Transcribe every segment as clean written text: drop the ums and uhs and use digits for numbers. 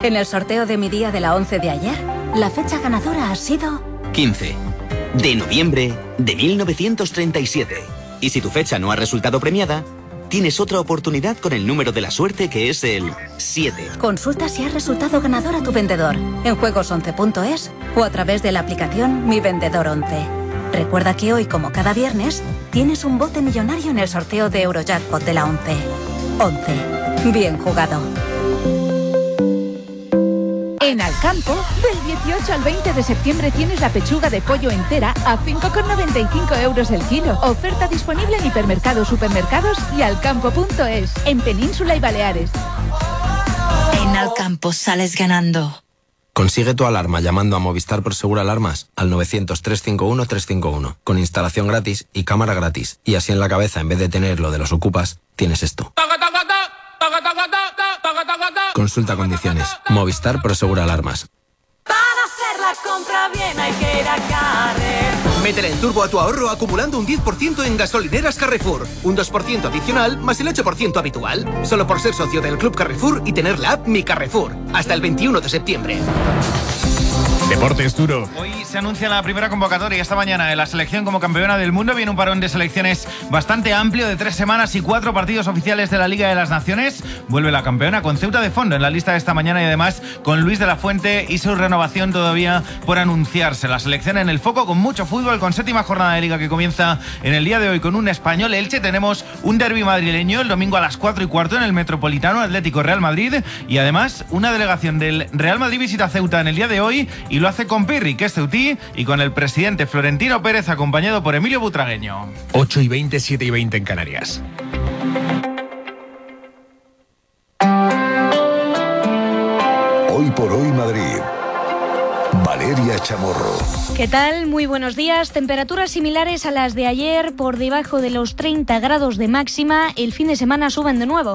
En el sorteo de mi día de la 11 de ayer, la fecha ganadora ha sido 15 de noviembre de 1937. Y si tu fecha no ha resultado premiada, tienes otra oportunidad con el número de la suerte, que es el 7. Consulta si ha resultado ganador a tu vendedor en juegos11.es o a través de la aplicación Mi Vendedor 11. Recuerda que hoy, como cada viernes, tienes un bote millonario en el sorteo de Eurojackpot de la 11. 11. Bien jugado. En Alcampo, del 18 al 20 de septiembre tienes la pechuga de pollo entera a 5,95 euros el kilo. Oferta disponible en hipermercados, supermercados y alcampo.es, en Península y Baleares. En Alcampo sales ganando. Consigue tu alarma llamando a Movistar Prosegur Alarmas al 900-351-351, con instalación gratis y cámara gratis. Y así en la cabeza, en vez de tener lo de los ocupas, tienes esto. Consulta condiciones. Movistar Prosegur Alarmas. Para hacer la compra bien hay que ir a Carrefour. Métele en turbo a tu ahorro acumulando un 10% en gasolineras Carrefour. Un 2% adicional más el 8% habitual. Solo por ser socio del Club Carrefour y tener la app Mi Carrefour. Hasta el 21 de septiembre. Deportes duro. Hoy se anuncia la primera convocatoria esta mañana de la selección como campeona del mundo. Viene un parón de selecciones bastante amplio de 3 semanas y 4 partidos oficiales de la Liga de las Naciones. Vuelve la campeona con Ceuta de fondo en la lista de esta mañana y además con Luis de la Fuente y su renovación todavía por anunciarse. La selección en el foco con mucho fútbol, con 7ª jornada de Liga que comienza en el día de hoy con un Español Elche. Tenemos un derbi madrileño el domingo a las 4:15 en el Metropolitano, Atlético Real Madrid, y además una delegación del Real Madrid visita Ceuta en el día de hoy y lo hace con Pirri, que es ceutí, y con el presidente Florentino Pérez, acompañado por Emilio Butragueño. 8:20, 7:20 en Canarias. Hoy por hoy Madrid. Valeria Chamorro. ¿Qué tal? Muy buenos días. Temperaturas similares a las de ayer, por debajo de los 30 grados de máxima. El fin de semana suben de nuevo.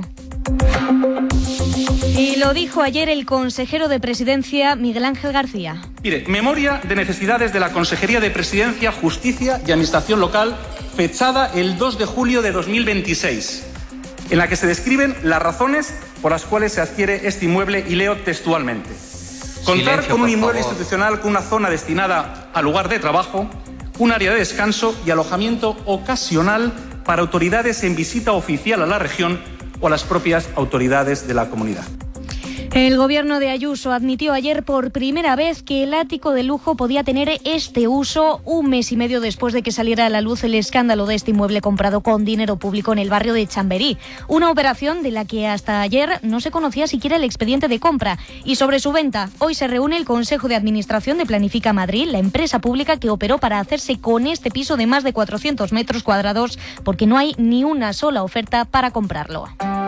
Y lo dijo ayer el consejero de Presidencia, Miguel Ángel García. Mire, memoria de necesidades de la Consejería de Presidencia, Justicia y Administración Local, fechada el 2 de julio de 2026, en la que se describen las razones por las cuales se adquiere este inmueble, y leo textualmente. Contar Silencio, con un inmueble favor. institucional con una zona destinada al lugar de trabajo, un área de descanso y alojamiento ocasional para autoridades en visita oficial a la región o a las propias autoridades de la comunidad. El gobierno de Ayuso admitió ayer por primera vez que el ático de lujo podía tener este uso, un mes y medio después de que saliera a la luz el escándalo de este inmueble comprado con dinero público en el barrio de Chamberí. Una operación de la que hasta ayer no se conocía siquiera el expediente de compra. Y sobre su venta, hoy se reúne el Consejo de Administración de Planifica Madrid, la empresa pública que operó para hacerse con este piso de más de 400 metros cuadrados, porque no hay ni una sola oferta para comprarlo.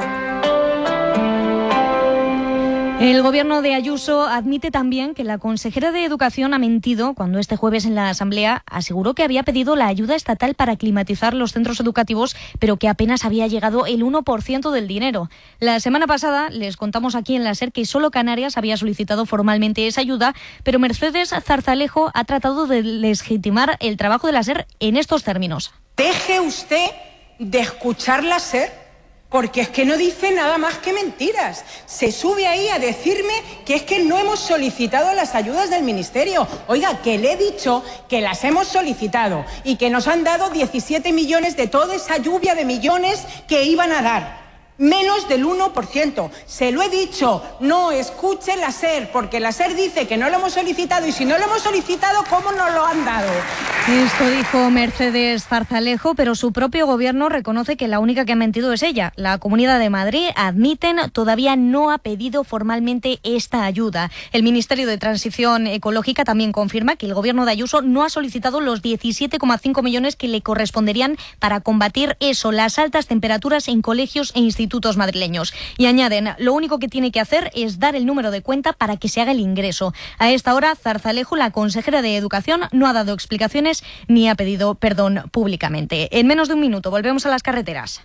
El gobierno de Ayuso admite también que la consejera de Educación ha mentido cuando este jueves en la Asamblea aseguró que había pedido la ayuda estatal para climatizar los centros educativos, pero que apenas había llegado el 1% del dinero. La semana pasada les contamos aquí en la SER que solo Canarias había solicitado formalmente esa ayuda, pero Mercedes Zarzalejo ha tratado de legitimar el trabajo de la SER en estos términos. Deje usted de escuchar la SER. Porque es que no dice nada más que mentiras. Se sube ahí a decirme que es que no hemos solicitado las ayudas del Ministerio. Oiga, que le he dicho que las hemos solicitado y que nos han dado 17 millones de toda esa lluvia de millones que iban a dar. Menos del 1%. Se lo he dicho, no escuche la SER, porque la SER dice que no lo hemos solicitado, y si no lo hemos solicitado, ¿cómo nos lo han dado? Esto dijo Mercedes Zarzalejo, pero su propio gobierno reconoce que la única que ha mentido es ella. La Comunidad de Madrid, admiten, todavía no ha pedido formalmente esta ayuda. El Ministerio de Transición Ecológica también confirma que el gobierno de Ayuso no ha solicitado los 17,5 millones que le corresponderían para combatir eso, las altas temperaturas en colegios e institutos madrileños. Y añaden, lo único que tiene que hacer es dar el número de cuenta para que se haga el ingreso. A esta hora, Zarzalejo, la consejera de Educación, no ha dado explicaciones ni ha pedido perdón públicamente. En menos de un minuto volvemos a las carreteras.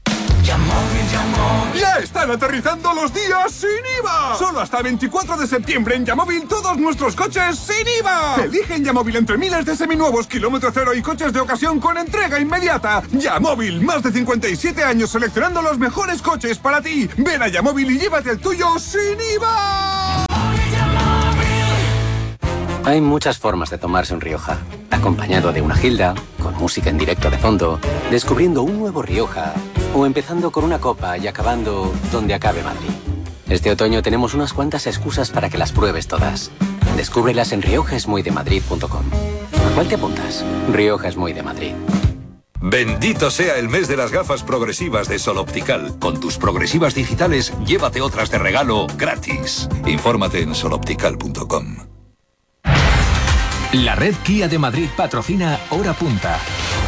¡Ya están aterrizando los días sin IVA! Solo hasta el 24 de septiembre en Yamóvil todos nuestros coches sin IVA. Elige en Yamóvil entre miles de seminuevos, kilómetro cero y coches de ocasión con entrega inmediata. Yamóvil, más de 57 años seleccionando los mejores coches para ti. Ven a Yamóvil y llévate el tuyo sin IVA. Hay muchas formas de tomarse un Rioja. Acompañado de una gilda, con música en directo de fondo, descubriendo un nuevo Rioja, o empezando con una copa y acabando donde acabe Madrid. Este otoño tenemos unas cuantas excusas para que las pruebes todas. Descúbrelas en riojaesmuydemadrid.com. ¿A cuál te apuntas? Rioja es muy de Madrid. Bendito sea el mes de las gafas progresivas de Sol Optical. Con tus progresivas digitales, llévate otras de regalo gratis. Infórmate en soloptical.com. La red Kia de Madrid patrocina Hora Punta.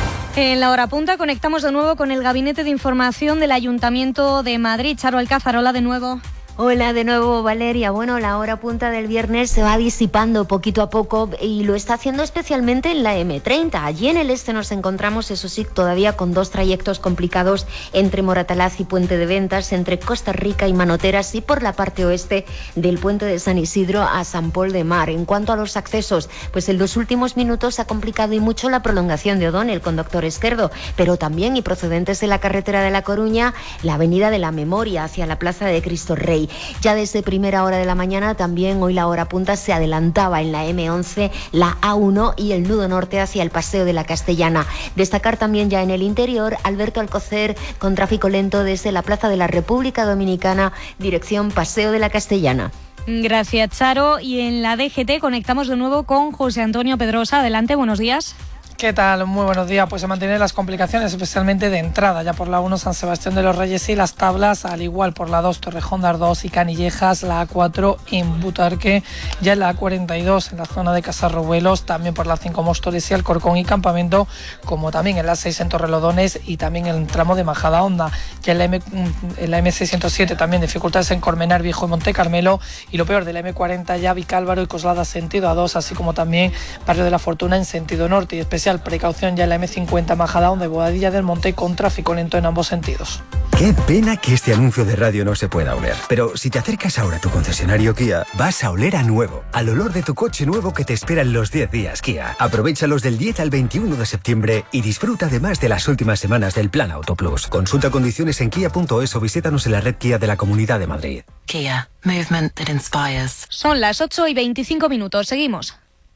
En la Hora Punta conectamos de nuevo con el Gabinete de Información del Ayuntamiento de Madrid. Charo Alcázar, hola de nuevo. Hola de nuevo, Valeria. Bueno, la hora punta del viernes se va disipando poquito a poco y lo está haciendo especialmente en la M30. Allí en el este nos encontramos, eso sí, todavía con dos trayectos complicados entre Moratalaz y Puente de Ventas, entre Costa Rica y Manoteras, y por la parte oeste del Puente de San Isidro a San Pol de Mar. En cuanto a los accesos, pues en los últimos minutos ha complicado y mucho la prolongación de O'Donnell con Doctor Esquerdo, pero también, y procedentes de la carretera de La Coruña, la Avenida de la Memoria hacia la Plaza de Cristo Rey. Ya desde primera hora de la mañana, también hoy la hora punta se adelantaba en la M11, la A1 y el nudo norte hacia el Paseo de la Castellana. Destacar también ya en el interior, Alberto Alcocer con tráfico lento desde la Plaza de la República Dominicana, dirección Paseo de la Castellana. Gracias, Charo. Y en la DGT conectamos de nuevo con José Antonio Pedrosa. Adelante, buenos días. ¿Qué tal? Muy buenos días. Pues se mantienen las complicaciones, especialmente de entrada, ya por la 1 San Sebastián de los Reyes y Las Tablas, al igual por la 2 Torrejón de Ardoz y Canillejas, la A4 en Butarque, ya en la A42 en la zona de Casarrobuelos, también por la 5 Móstoles y Alcorcón y Campamento, como también en la 6 en Torrelodones y también en el tramo de Majadahonda. Ya en la M607 también dificultades en Colmenar Viejo y Monte Carmelo, y lo peor de la M40 ya Vicálvaro y Coslada sentido A2, así como también Barrio de la Fortuna en sentido norte, y especial precaución ya en la M50 Majadahonda de Boadilla del Monte con tráfico lento en ambos sentidos. Qué pena que este anuncio de radio no se pueda oler. Pero si te acercas ahora a tu concesionario Kia, vas a oler a nuevo, al olor de tu coche nuevo que te esperan los 10 días Kia. Aprovéchalos del 10 al 21 de septiembre y disfruta además de las últimas semanas del Plan Auto Plus. Consulta condiciones en kia.es o visítanos en la red Kia de la Comunidad de Madrid. Kia, movement that inspires. Son las 8:25. Seguimos.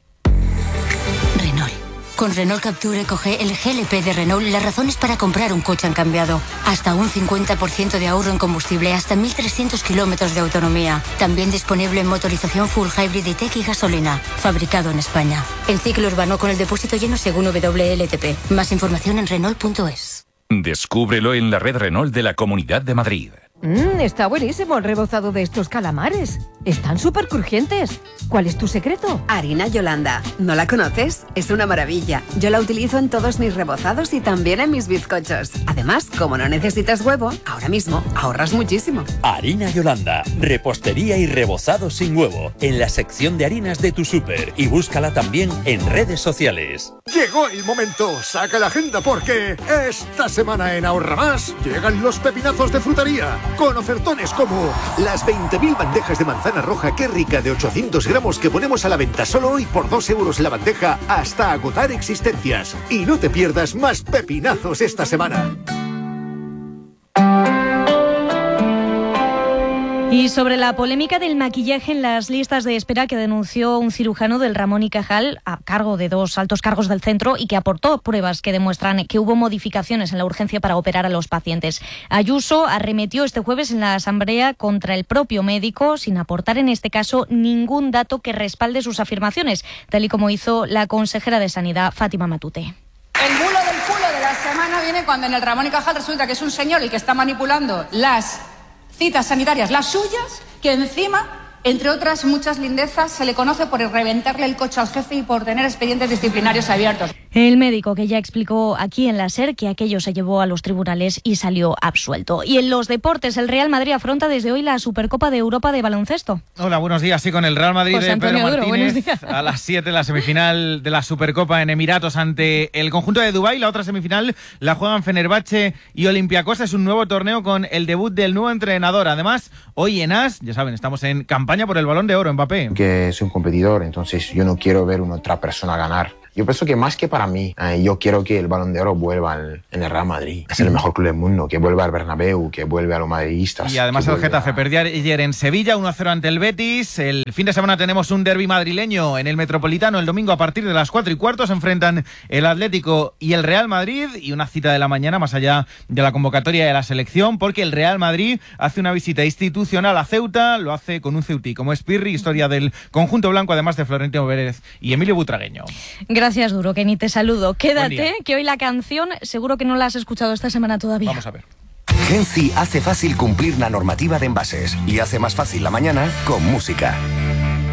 Con Renault Capture Eco-G, el GLP de Renault, las razones para comprar un coche han cambiado. Hasta un 50% de ahorro en combustible, hasta 1.300 kilómetros de autonomía. También disponible en motorización full hybrid y tech y gasolina. Fabricado en España. En ciclo urbano con el depósito lleno según WLTP. Más información en Renault.es. Descúbrelo en la red Renault de la Comunidad de Madrid. Está buenísimo el rebozado de estos calamares. Están súper crujientes. ¿Cuál es tu secreto? Harina Yolanda. ¿No la conoces? Es una maravilla. Yo la utilizo en todos mis rebozados y también en mis bizcochos. Además, como no necesitas huevo, ahora mismo ahorras muchísimo. Harina Yolanda. Repostería y rebozado sin huevo. En la sección de harinas de tu súper. Y búscala también en redes sociales. Llegó el momento. Saca la agenda porque esta semana en Ahorra Más llegan los pepinazos de frutería. Con ofertones como las 20.000 bandejas de manzana roja Qué Rica de 800 gramos que ponemos a la venta solo hoy por 2 euros la bandeja hasta agotar existencias. Y no te pierdas más pepinazos esta semana. Y sobre la polémica del maquillaje en las listas de espera que denunció un cirujano del Ramón y Cajal a cargo de 2 altos cargos del centro y que aportó pruebas que demuestran que hubo modificaciones en la urgencia para operar a los pacientes. Ayuso arremetió este jueves en la asamblea contra el propio médico sin aportar en este caso ningún dato que respalde sus afirmaciones, tal y como hizo la consejera de Sanidad, Fátima Matute. El bulo del culo de la semana viene cuando en el Ramón y Cajal resulta que es un señor el que está manipulando las citas sanitarias, las suyas, que encima, entre otras muchas lindezas, se le conoce por reventarle el coche al jefe y por tener expedientes disciplinarios abiertos. El médico que ya explicó aquí en la SER que aquello se llevó a los tribunales y salió absuelto. Y en los deportes, el Real Madrid afronta desde hoy la Supercopa de Europa de baloncesto. Hola, buenos días. Sí, con el Real Madrid de Pedro Martínez a las 7 la semifinal de la Supercopa en Emiratos ante el conjunto de Dubái. La otra semifinal la juegan Fenerbahce y Olympiacos. Es un nuevo torneo con el debut del nuevo entrenador. Además, hoy en AS, ya saben, estamos en campaña por el Balón de Oro, Mbappé. Que es un competidor, entonces yo no quiero ver una otra persona ganar. Yo pienso que más que para mí, yo quiero que el Balón de Oro vuelva en el Real Madrid. Es el mejor club del mundo, que vuelva al Bernabéu, que vuelva a los madridistas. Y además el Getafe perdió ayer en Sevilla 1-0 ante el Betis. El fin de semana tenemos un derbi madrileño en el Metropolitano. El domingo a partir de las 4:15 se enfrentan el Atlético y el Real Madrid. Y una cita de la mañana más allá de la convocatoria de la selección, porque el Real Madrid hace una visita institucional a Ceuta. Lo hace con un ceutí como es Pirri, historia del conjunto blanco, además de Florentino Pérez y Emilio Butragueño. Gracias, Duro, Kenny, te saludo. Quédate, que hoy la canción seguro que no la has escuchado esta semana todavía. Vamos a ver. Genci hace fácil cumplir la normativa de envases y hace más fácil la mañana con música.